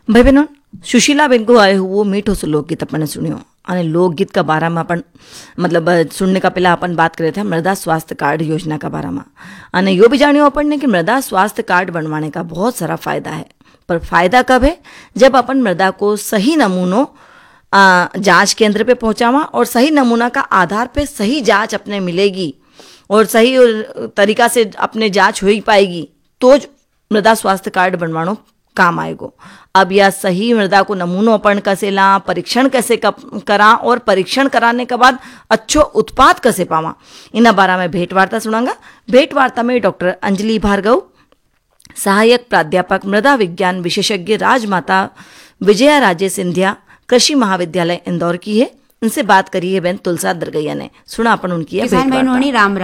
ભાઈ બહેનો, સુશીલાબેન को आयो हुओ मीठो सो लोकगीत अपन सुनियो અને લોકગીત का बारे में अपन मतलब सुनने का पहला अपन बात करे थे मृदा स्वास्थ्य कार्ड योजना का बारे में। અને यो भी जानियो अपन ने कि मृदा स्वास्थ्य कार्ड बनवाने का बहुत सारा फायदा है। पर फायदा कब है? जब अपन मृदा को सही नमूनों जांच केंद्र पे पहुंचावा और सही नमूना का आधार पे सही जांच अपने मिलेगी और सही तरीका से अपने जांच हो ही पाएगी तो मृदा स्वास्थ्य कार्ड बनवानो काम आएगो। अब यह सही मृदा को नमूनों अपन कैसे ला, परीक्षण कैसे करा और परीक्षण कराने के बाद अच्छो उत्पाद कैसे पावा, इन बारे में भेंट वार्ता सुनांगा। भेंट वार्ता में डॉक्टर अंजलि भार्गव, सहायक प्राध्यापक मृदा विज्ञान विशेषज्ञ राजमाता विजया राजे सिंधिया, कृषि महाविद्यालय इंदौर की है। इनसे बात करी है बहन तुलसा दरगैया ने। सुना अपन उनकी है भेंट वार्ता।